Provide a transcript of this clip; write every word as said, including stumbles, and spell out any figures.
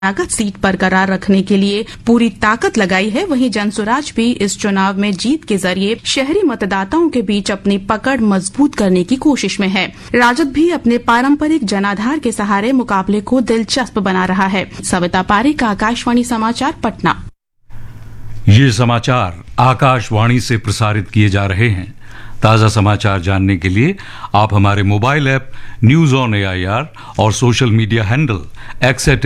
परंपरागत सीट बरकरार रखने के लिए पूरी ताकत लगाई है, वहीं जनसुराज भी इस चुनाव में जीत के जरिए शहरी मतदाताओं के बीच अपनी पकड़ मजबूत करने की कोशिश में है। राजद भी अपने पारंपरिक जनाधार के सहारे मुकाबले को दिलचस्प बना रहा है। सविता पारेख, आकाशवाणी समाचार, पटना। ये समाचार आकाशवाणी से प्रसारित किए जा रहे हैं। ताजा समाचार जानने के लिए आप हमारे mobile app news on AIR और सोशल मीडिया हैंडल एक्स